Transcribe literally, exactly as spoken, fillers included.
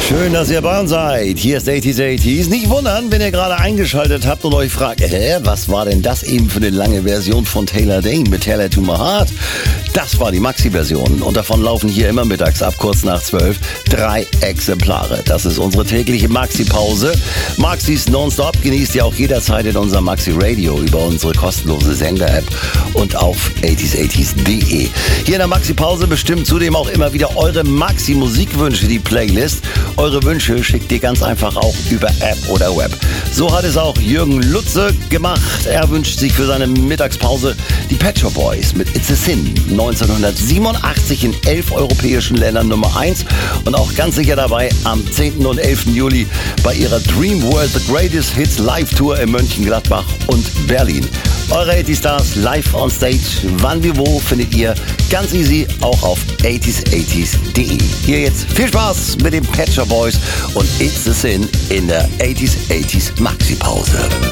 Schön, dass ihr bei uns seid. Hier ist achtziger achtziger. Nicht wundern, wenn ihr gerade eingeschaltet habt und euch fragt, hä, was war denn das eben für eine lange Version von Taylor Dayne mit Taylor to My Heart? Das war die Maxi-Version und davon laufen hier immer mittags ab kurz nach zwölf drei Exemplare. Das ist unsere tägliche Maxi-Pause. Maxis Nonstop genießt ihr auch jederzeit in unserem Maxi-Radio über unsere kostenlose Sender-App und auf achtziger achtziger punkt de. Hier in der Maxi-Pause bestimmt zudem auch immer wieder eure Maxi-Musikwünsche, die Playlist. Eure Wünsche schickt ihr ganz einfach auch über App oder Web. So hat es auch Jürgen Lutze gemacht. Er wünscht sich für seine Mittagspause die Pet Shop Boys mit It's a Sin. neunzehnhundertsiebenundachtzig in elf europäischen Ländern Nummer eins und auch ganz sicher dabei am zehnten und elften Juli bei ihrer Dream World The Greatest Hits Live Tour in Mönchengladbach und Berlin. Eure achtziger Stars live on stage. Wann wie wo findet ihr ganz easy auch auf achtziger achtziger punkt de. Hier jetzt viel Spaß mit den Pet Shop Boys und It's a Sin in der achtziger achtziger Maxi-Pause.